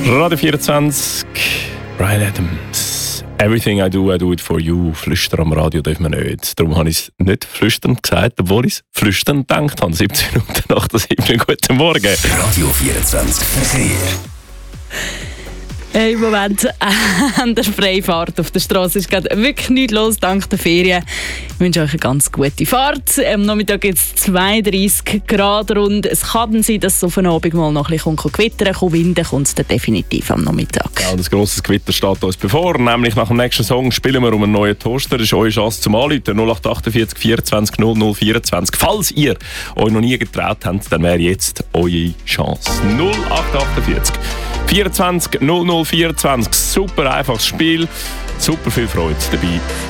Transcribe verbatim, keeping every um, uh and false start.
Radio vierundzwanzig, Bryan Adams. Everything I do, I do it for you. Flüstern am Radio dürfen wir nicht. Darum habe ich es nicht flüstern gesagt, obwohl ich es flüstern gedacht habe. siebzehn Minuten nach der siebten. Guten Morgen. Radio vierundzwanzig Verkehr. Im Moment an der Freifahrt auf der Straße ist gerade wirklich nichts los dank der Ferien. Ich wünsche euch eine ganz gute Fahrt. Am Nachmittag gibt es zweiunddreissig Grad rund. Es kann sein, dass es auf den Abend mal noch ein bisschen gewittern kommt. Winden kommt es dann definitiv am Nachmittag. Ja, und ein grosses Gewitter steht uns bevor. Nämlich nach dem nächsten Song spielen wir um einen neuen Toaster. Das ist eure Chance zum Anrufen. null acht achtundvierzig vierundzwanzig null null vierundzwanzig. Falls ihr euch noch nie getraut habt, dann wäre jetzt eure Chance. null acht achtundvierzig vierundzwanzig null null vierundzwanzig. Super einfaches Spiel. Super viel Freude dabei.